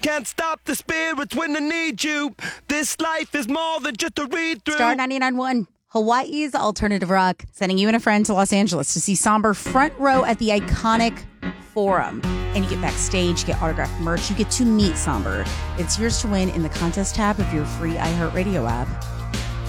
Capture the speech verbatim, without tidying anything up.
can't stop the spirits when I need you. This life is more than just a read through. Star ninety-nine point one, Hawaii's alternative rock, sending you and a friend to Los Angeles to see Somber front row at the iconic Forum. And you get backstage, you get autographed merch, you get to meet Somber. It's yours to win in the contest tab of your free iHeartRadio app.